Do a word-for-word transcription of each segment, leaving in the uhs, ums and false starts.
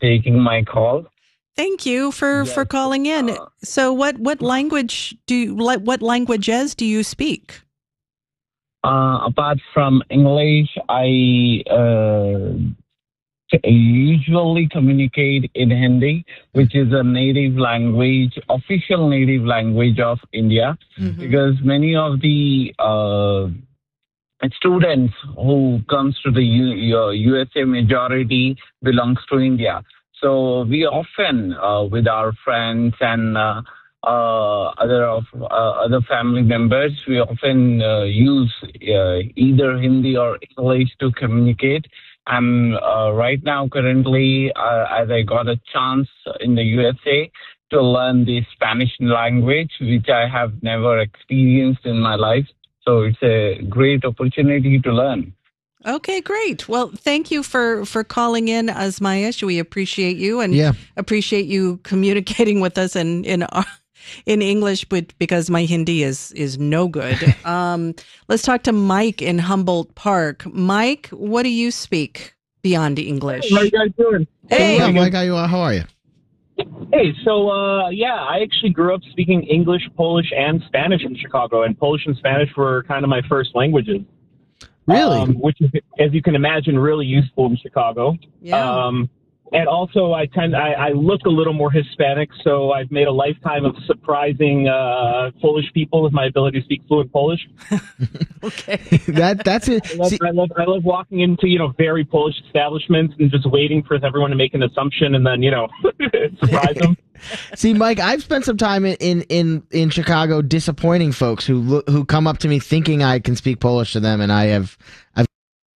taking my call. Thank you for, Yes, for calling in. uh, So what, what language do you, like, what languages do you speak? Uh, apart from English, I uh, t- usually communicate in Hindi, which is a native language, official native language of India, Mm-hmm. because many of the uh, students who comes to the U- U S A majority belongs to India. So we often, uh, with our friends and uh, uh, other of uh, other family members, we often uh, use uh, either Hindi or English to communicate. And uh, right now, currently, uh, as I got a chance in the U S A to learn the Spanish language, which I have never experienced in my life. So it's a great opportunity to learn. Okay, great. Well, thank you for, for calling in, Asmayesh. We appreciate you and Yeah. appreciate you communicating with us in in, our, in English, but because my Hindi is is no good. Um, let's talk to Mike in Humboldt Park. Mike, what do you speak beyond English? How you guys doing? Hey. Yeah, Mike, how you are? How are you? Hey, so uh, yeah, I actually grew up speaking English, Polish, and Spanish in Chicago, and Polish and Spanish were kind of my first languages. Really? Um, which is, as you can imagine, really useful in Chicago. Yeah. Um, and also, I tend I, I look a little more Hispanic, so I've made a lifetime of surprising uh, Polish people with my ability to speak fluent Polish. Okay. that that's it. I love, See, I love I love walking into you know very Polish establishments and just waiting for everyone to make an assumption and then you know surprise them. see, Mike, I've spent some time in, in, in, in Chicago disappointing folks who look, who come up to me thinking I can speak Polish to them, and I have I've.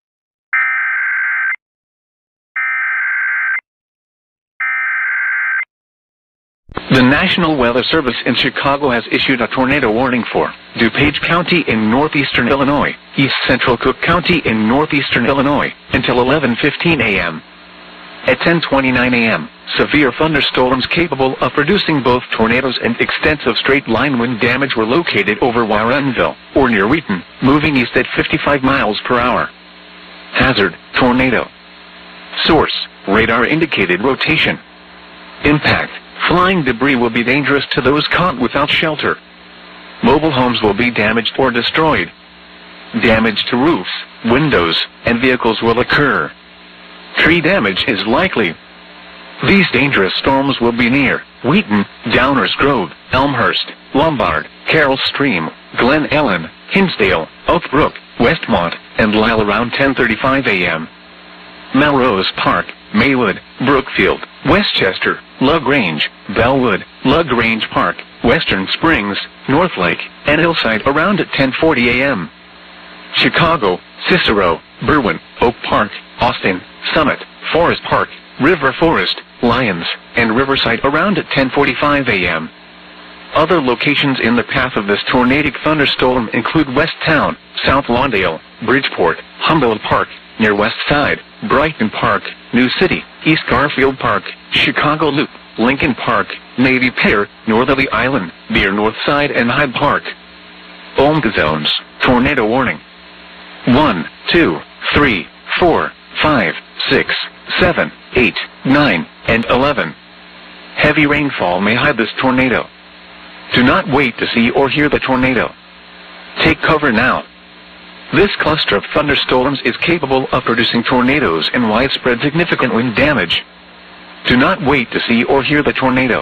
The National Weather Service in Chicago has issued a tornado warning for DuPage County in northeastern Illinois, East Central Cook County in northeastern Illinois, until eleven fifteen a.m. At ten twenty-nine a.m., severe thunderstorms capable of producing both tornadoes and extensive straight-line wind damage were located over Warrenville, or near Wheaton, moving east at fifty-five miles per hour. Hazard, tornado. Source, radar indicated rotation. Impact, flying debris will be dangerous to those caught without shelter. Mobile homes will be damaged or destroyed. Damage to roofs, windows, and vehicles will occur. Tree damage is likely. These dangerous storms will be near Wheaton, Downers Grove, Elmhurst, Lombard, Carroll Stream, Glen Ellen, Hinsdale, Oak Brook, Westmont, and Lisle around ten thirty-five a.m. Melrose Park, Maywood, Brookfield, Westchester, LaGrange, Bellwood, LaGrange Park, Western Springs, Northlake, and Hillside around at ten forty a.m. Chicago, Cicero, Berwyn, Oak Park, Austin, Summit, Forest Park, River Forest, Lyons, and Riverside around at ten forty-five a.m. Other locations in the path of this tornadic thunderstorm include West Town, South Lawndale, Bridgeport, Humboldt Park, near West Side, Brighton Park, New City, East Garfield Park, Chicago Loop, Lincoln Park, Navy Pier, Northerly Island, near North Side and Hyde Park. Omega zones, tornado warning. one, two, three, four, five, six, seven, eight, nine, and eleven. Heavy rainfall may hide this tornado. Do not wait to see or hear the tornado. Take cover now. This cluster of thunderstorms is capable of producing tornadoes and widespread significant wind damage. Do not wait to see or hear the tornado.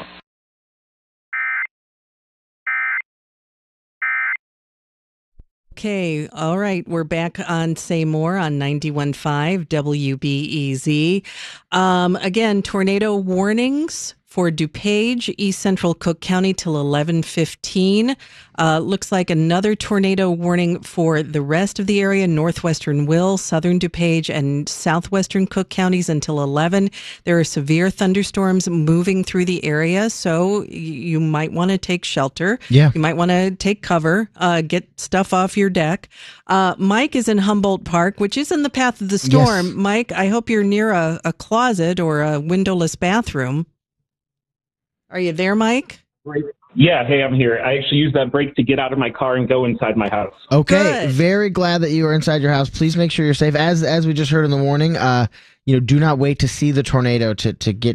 Okay, all right. We're back on Say More on ninety-one point five W B E Z. Um, again, tornado warnings for DuPage, East Central Cook County till eleven fifteen. Uh, looks like another tornado warning for the rest of the area, northwestern Will, southern DuPage, and southwestern Cook counties until eleven. There are severe thunderstorms moving through the area, so you might want to take shelter. Yeah. You might want to take cover, uh, get stuff off your deck. Uh, Mike is in Humboldt Park, which is in the path of the storm. Yes. Mike, I hope you're near a, a closet or a windowless bathroom. Are you there, Mike? Yeah, hey, I'm here. I actually used that break to get out of my car and go inside my house. Okay, Good. very glad that you are inside your house. Please make sure you're safe. As as we just heard in the warning, uh, you know, do not wait to see the tornado to to get